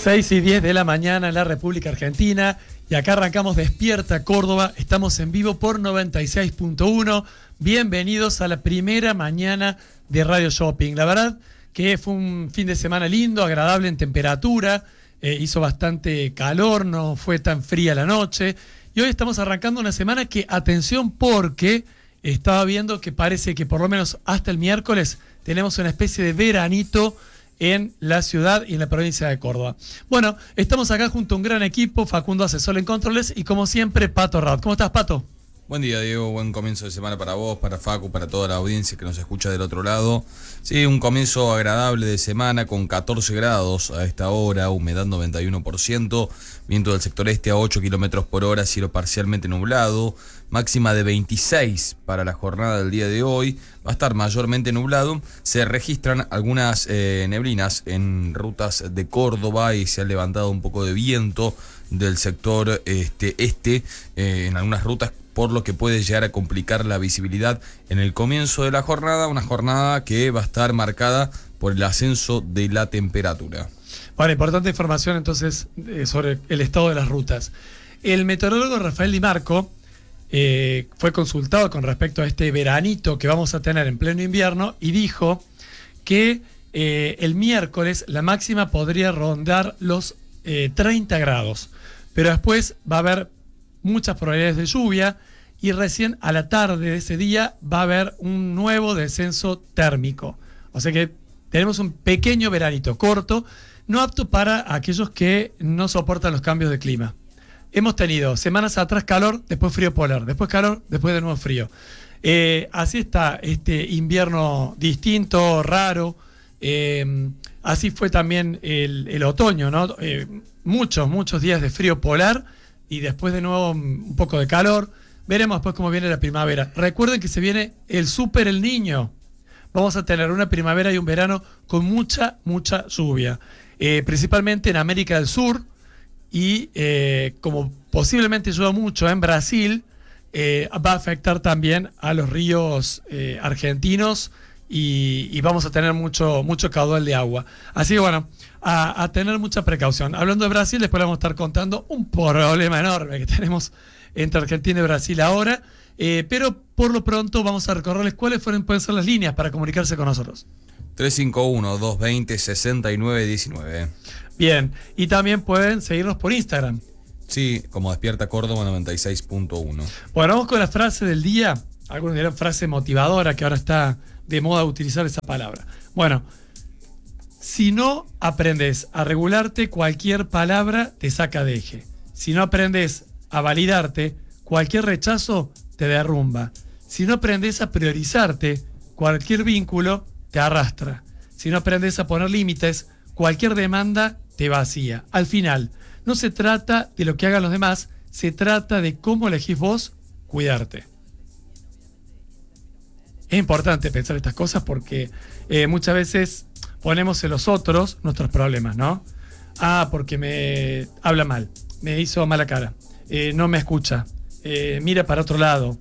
6:10 de la mañana en la República Argentina y acá arrancamos Despierta Córdoba. Estamos en vivo por 96.1. Bienvenidos a la primera mañana de Radio Shopping. La verdad que fue un fin de semana lindo, agradable en temperatura, hizo bastante calor, no fue tan fría la noche y hoy estamos arrancando una semana que, atención, porque estaba viendo que parece que por lo menos hasta el miércoles tenemos una especie de veranito en la ciudad y en la provincia de Córdoba. Bueno, estamos acá junto a un gran equipo, Facundo Asesor en Controles y como siempre, Pato Raut. ¿Cómo estás, Pato? Buen día, Diego, buen comienzo de semana para vos, para Facu, para toda la audiencia que nos escucha del otro lado. Sí, un comienzo agradable de semana con 14 grados a esta hora, humedad 91%, viento del sector este a 8 kilómetros por hora, cielo parcialmente nublado, máxima de 26 para la jornada del día de hoy, va a estar mayormente nublado, se registran algunas neblinas en rutas de Córdoba y se ha levantado un poco de viento del sector este en algunas rutas, por lo que puede llegar a complicar la visibilidad en el comienzo de la jornada, una jornada que va a estar marcada por el ascenso de la temperatura. Bueno, importante información entonces sobre el estado de las rutas. El meteorólogo Rafael Di Marco fue consultado con respecto a este veranito que vamos a tener en pleno invierno y dijo que el miércoles la máxima podría rondar los 30 grados, pero después va a haber muchas probabilidades de lluvia y recién a la tarde de ese día va a haber un nuevo descenso térmico. O sea que tenemos un pequeño veranito corto, no apto para aquellos que no soportan los cambios de clima. Hemos tenido semanas atrás calor, después frío polar, después calor, después de nuevo frío. Así está este invierno distinto, raro. Así fue también el otoño, ¿no? Muchos días de frío polar y después de nuevo un poco de calor. Veremos después cómo viene la primavera. Recuerden que se viene el Super El Niño. Vamos a tener una primavera y un verano con mucha lluvia. Principalmente en América del Sur y como posiblemente llueva mucho en Brasil, va a afectar también a los ríos argentinos y vamos a tener mucho caudal de agua. Así que bueno, a tener mucha precaución. Hablando de Brasil, después le vamos a estar contando un problema enorme que tenemos entre Argentina y Brasil ahora, pero por lo pronto vamos a recorrerles cuáles pueden ser las líneas para comunicarse con nosotros. 351-220-6919. Bien, y también pueden seguirnos por Instagram. Sí, como Despierta Córdoba 96.1. Bueno, vamos con la frase del día. Algunos dirán frase motivadora, que ahora está de moda utilizar esa palabra. Bueno, si no aprendes a regularte, cualquier palabra te saca de eje. Si no aprendes a validarte, cualquier rechazo te derrumba. Si no aprendes a priorizarte, cualquier vínculo te arrastra. Si no aprendes a poner límites, cualquier demanda te vacía. Al final, no se trata de lo que hagan los demás, se trata de cómo elegís vos cuidarte. Es importante pensar estas cosas porque muchas veces ponemos en los otros nuestros problemas, ¿no? Porque me habla mal, me hizo mala cara, no me escucha, mira para otro lado,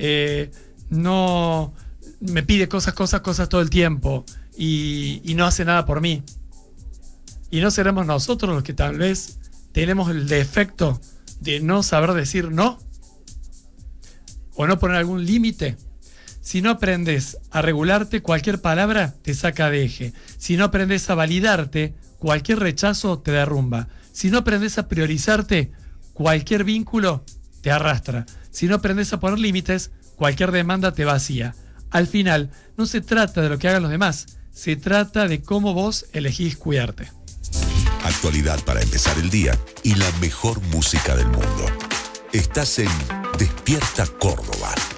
no me pide cosas todo el tiempo y no hace nada por mí. Y no seremos nosotros los que tal vez tenemos el defecto de no saber decir no o no poner algún límite. Si no aprendes a regularte, cualquier palabra te saca de eje. Si no aprendes a validarte, cualquier rechazo te derrumba. Si no aprendes a priorizarte, cualquier vínculo te arrastra. Si no aprendes a poner límites, cualquier demanda te vacía. Al final, no se trata de lo que hagan los demás, se trata de cómo vos elegís cuidarte. Actualidad para empezar el día y la mejor música del mundo. Estás en Despierta Córdoba.